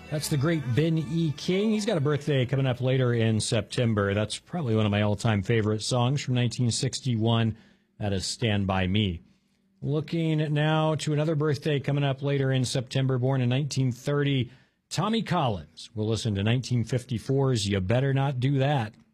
That's the great Ben E. King. He's got a birthday coming up later in September. That's probably one of my all-time favorite songs from 1961. That is Stand By Me. Looking now to another birthday coming up later in September, born in 1930, Tommy Collins. We'll listen to 1954's You Better Not Do That.